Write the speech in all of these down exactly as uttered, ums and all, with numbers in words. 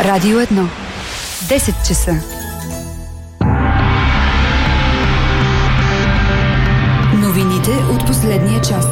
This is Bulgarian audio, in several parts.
Радио едно. десет часа. Новините от последния час.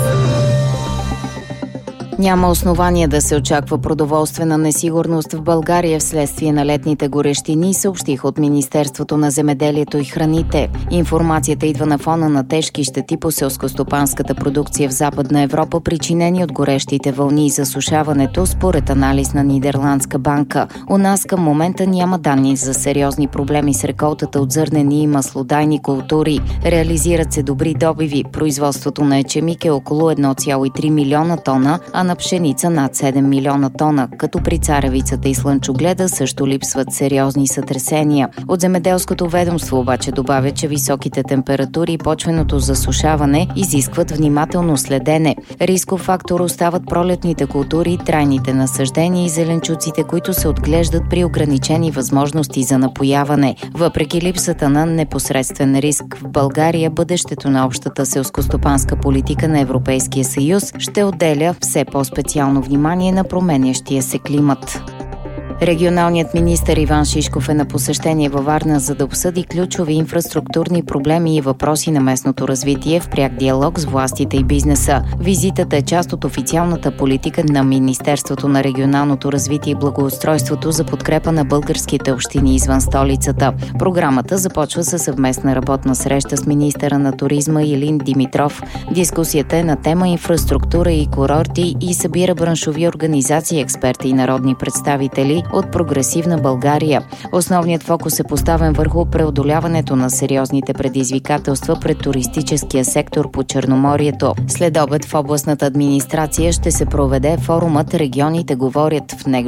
Няма основание да се очаква продоволствена несигурност в България вследствие на летните горещини, съобщих от Министерството на земеделието и храните. Информацията идва на фона на тежки щети по селскостопанската продукция в Западна Европа, причинени от горещите вълни и засушаването, според анализ на Нидерландска банка. У нас към момента няма данни за сериозни проблеми с реколтата от зърнени и маслодайни култури. Реализират се добри добиви. Производството на ечемик е около едно цяло и три милиона тона, а на пшеница над седем милиона тона, като при царевицата и слънчогледа също липсват сериозни сътресения. От земеделското ведомство обаче добавя, че високите температури и почвеното засушаване изискват внимателно следене. Рисков фактор остават пролетните култури, трайните насаждения и зеленчуците, които се отглеждат при ограничени възможности за напояване. Въпреки липсата на непосредствен риск в България, бъдещето на общата селскостопанска политика на Европейския съюз ще отделя все по-специално внимание на променящия се климат. Регионалният министър Иван Шишков е на посещение във Варна, за да обсъди ключови инфраструктурни проблеми и въпроси на местното развитие в пряк диалог с властите и бизнеса. Визитата е част от официалната политика на Министерството на регионалното развитие и благоустройството за подкрепа на българските общини извън столицата. Програмата започва със съвместна работна среща с министъра на туризма Илин Димитров. Дискусията е на тема инфраструктура и курорти и събира браншови организации, експерти и народни представители от прогресивна България. Основният фокус е поставен върху преодоляването на сериозните предизвикателства пред туристическия сектор по Черноморието. След обед в областната администрация ще се проведе форумът "Регионите говорят". В него